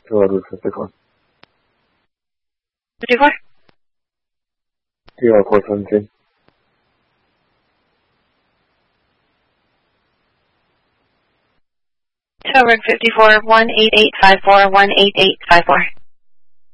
Route 54. 54? 第二扩穿间。 Route 54, 18854, 18854.